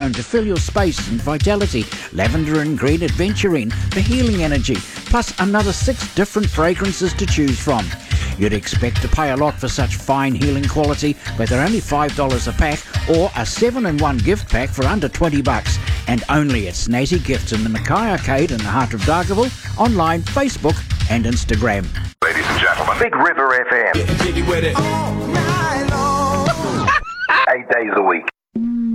perfume to fill your space and vitality, lavender and green adventurine for healing energy, plus another 6 different fragrances to choose from. You'd expect to pay a lot for such fine healing quality, but they're only $5 a pack, or a 7-in-1 gift pack for under $20, and only at Snazzy Gifts in the Mackay Arcade in the heart of Dargaville, online, Facebook and Instagram. Ladies and gentlemen, Big River FM. Getting jiggy with it. All night long. 8 days a week.